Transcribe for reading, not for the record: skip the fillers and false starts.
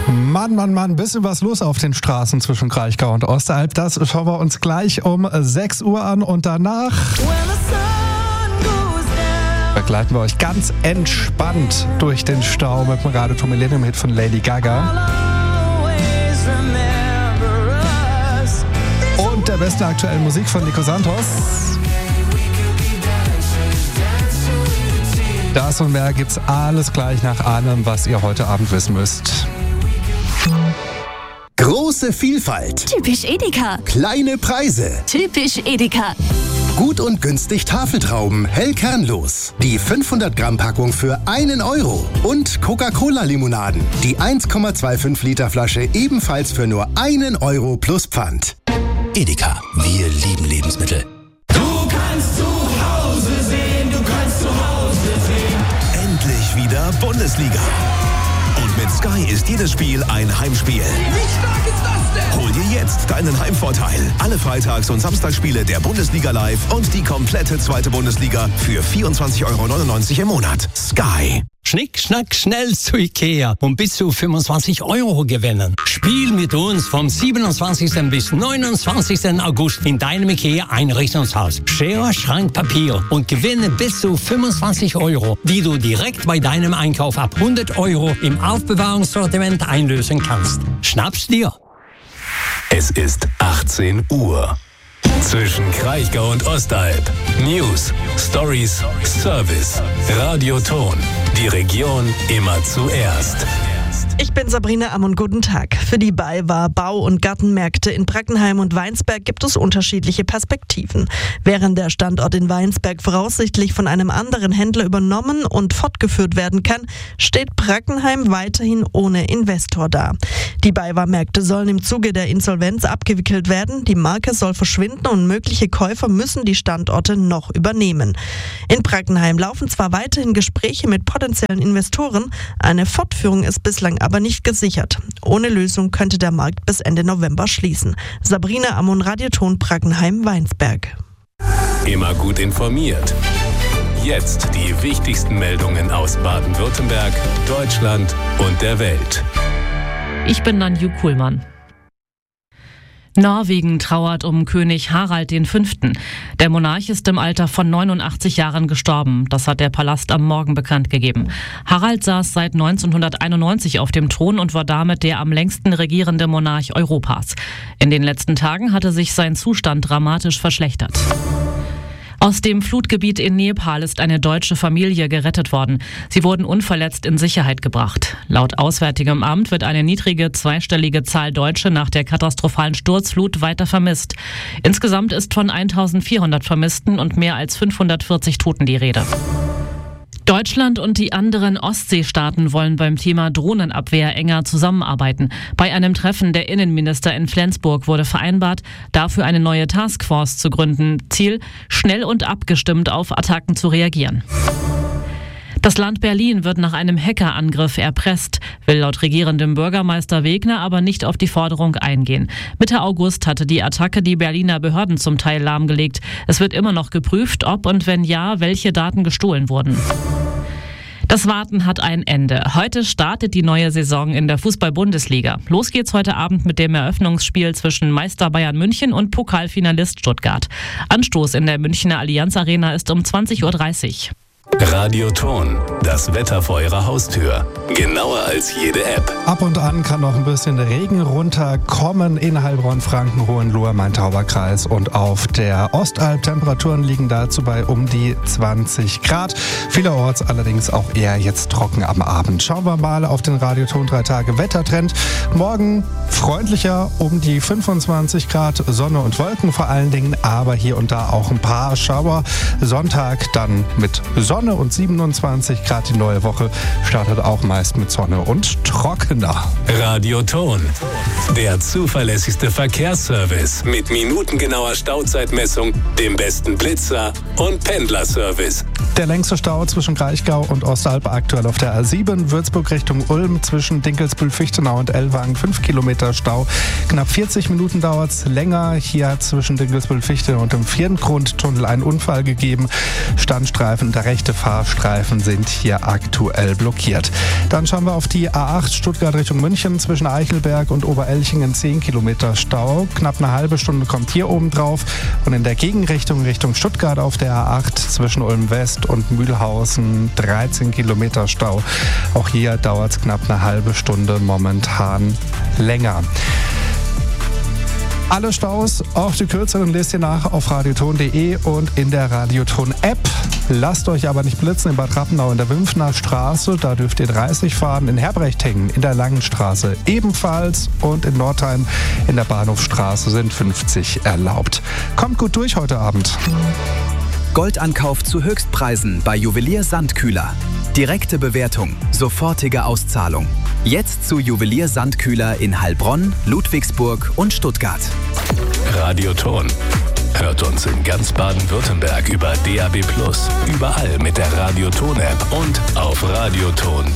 Mann, ein bisschen was los auf den Straßen zwischen Kraichgau und Osteralp. Das schauen wir uns gleich um 6 Uhr an und danach begleiten wir euch ganz entspannt durch den Stau mit dem Radio Millennium Hit von Lady Gaga. Und der besten aktuellen Musik von Nico Santos. Das und mehr gibt's alles gleich nach allem, was ihr heute Abend wissen müsst. Große Vielfalt. Typisch Edeka. Kleine Preise. Typisch Edeka. Gut und günstig Tafeltrauben, hell kernlos. Die 500 Gramm Packung für 1 Euro. Und Coca-Cola-Limonaden. Die 1,25 Liter Flasche ebenfalls für nur 1 Euro plus Pfand. Edeka, wir lieben Lebensmittel. Du kannst zu Hause sehen, du kannst zu Hause sehen. Endlich wieder Bundesliga. Und mit Sky ist jedes Spiel ein Heimspiel. Wie stark ist das denn? Hol dir jetzt deinen Heimvorteil. Alle Freitags- und Samstagsspiele der Bundesliga live und die komplette zweite Bundesliga für 24,99 € im Monat. Sky. Schnick, schnack, schnell zu Ikea und bis zu 25 € gewinnen. Spiel mit uns vom 27. bis 29. August in deinem Ikea-Einrichtungshaus. Schere, Schrank, Papier und gewinne bis zu 25 €, die du direkt bei deinem Einkauf ab 100 € im Aufbewahrungssortiment einlösen kannst. Schnapp's dir! Es ist 18 Uhr. Zwischen Kraichgau und Ostalb. News, Stories, Service. Radio Ton. Die Region immer zuerst. Ich bin Sabrina Ammon, guten Tag. Für die BayWa Bau- und Gartenmärkte in Brackenheim und Weinsberg gibt es unterschiedliche Perspektiven. Während der Standort in Weinsberg voraussichtlich von einem anderen Händler übernommen und fortgeführt werden kann, steht Brackenheim weiterhin ohne Investor da. Die BayWa-Märkte sollen im Zuge der Insolvenz abgewickelt werden, die Marke soll verschwinden und mögliche Käufer müssen die Standorte noch übernehmen. In Brackenheim laufen zwar weiterhin Gespräche mit potenziellen Investoren, eine Fortführung ist bislang aber nicht gesichert. Ohne Lösung könnte der Markt bis Ende November schließen. Sabrina Ammon, Radioton Brackenheim-Weinsberg. Immer gut informiert. Jetzt die wichtigsten Meldungen aus Baden-Württemberg, Deutschland und der Welt. Ich bin Nanju Kuhlmann. Norwegen trauert um König Harald V. Der Monarch ist im Alter von 89 Jahren gestorben. Das hat der Palast am Morgen bekannt gegeben. Harald saß seit 1991 auf dem Thron und war damit der am längsten regierende Monarch Europas. In den letzten Tagen hatte sich sein Zustand dramatisch verschlechtert. Aus dem Flutgebiet in Nepal ist eine deutsche Familie gerettet worden. Sie wurden unverletzt in Sicherheit gebracht. Laut Auswärtigem Amt wird eine niedrige zweistellige Zahl Deutsche nach der katastrophalen Sturzflut weiter vermisst. Insgesamt ist von 1400 Vermissten und mehr als 540 Toten die Rede. Deutschland und die anderen Ostseestaaten wollen beim Thema Drohnenabwehr enger zusammenarbeiten. Bei einem Treffen der Innenminister in Flensburg wurde vereinbart, dafür eine neue Taskforce zu gründen. Ziel, schnell und abgestimmt auf Attacken zu reagieren. Das Land Berlin wird nach einem Hackerangriff erpresst, will laut regierendem Bürgermeister Wegner aber nicht auf die Forderung eingehen. Mitte August hatte die Attacke die Berliner Behörden zum Teil lahmgelegt. Es wird immer noch geprüft, ob und wenn ja, welche Daten gestohlen wurden. Das Warten hat ein Ende. Heute startet die neue Saison in der Fußball-Bundesliga. Los geht's heute Abend mit dem Eröffnungsspiel zwischen Meister Bayern München und Pokalfinalist Stuttgart. Anstoß in der Münchner Allianz Arena ist um 20:30 Uhr. Radio Ton, das Wetter vor Ihrer Haustür. Genauer als jede App. Ab und an kann noch ein bisschen Regen runterkommen in Heilbronn, Franken, Hohenlohe, Main-Tauber-Kreis und auf der Ostalb. Temperaturen liegen dazu bei um die 20 Grad. Vielerorts allerdings auch eher jetzt trocken am Abend. Schauen wir mal auf den Radioton 3 Tage Wettertrend. Morgen freundlicher um die 25 Grad, Sonne und Wolken vor allen Dingen, aber hier und da auch ein paar Schauer. Sonntag dann mit Sonne und 27 Grad. Die neue Woche startet auch meist mit Sonne und trockener. Radio Ton, der zuverlässigste Verkehrsservice mit minutengenauer Stauzeitmessung, dem besten Blitzer und Pendlerservice. Der längste Stau zwischen Kraichgau und Ostalb aktuell auf der A7, Würzburg Richtung Ulm zwischen Dinkelsbühl-Fichtenau und Ellwangen 5 Kilometer Stau. Knapp 40 Minuten dauert es länger. Hier hat zwischen Dinkelsbühl-Fichtenau und dem Viergrundtunnel einen Unfall gegeben. Standstreifen, der rechte beschädigte Fahrstreifen sind hier aktuell blockiert. Dann schauen wir auf die A8 Stuttgart Richtung München zwischen Eichelberg und Oberelchingen 10 Kilometer Stau. Knapp eine halbe Stunde kommt hier oben drauf. Und in der Gegenrichtung Richtung Stuttgart auf der A8 zwischen Ulm West und Mühlhausen 13 Kilometer Stau. Auch hier dauert es knapp eine halbe Stunde momentan länger. Alle Staus, auch die kürzeren, lest ihr nach auf radioton.de und in der Radioton-App. Lasst euch aber nicht blitzen in Bad Rappenau in der Wimpfner Straße. Da dürft ihr 30 fahren. In Herbrechtingen in der Langenstraße ebenfalls. Und in Nordheim in der Bahnhofstraße sind 50 erlaubt. Kommt gut durch heute Abend. Goldankauf zu Höchstpreisen bei Juwelier Sandkühler. Direkte Bewertung, sofortige Auszahlung. Jetzt zu Juwelier Sandkühler in Heilbronn, Ludwigsburg und Stuttgart. Radioton. Hört uns in ganz Baden-Württemberg über DAB+, überall mit der Radioton-App und auf radioton.de.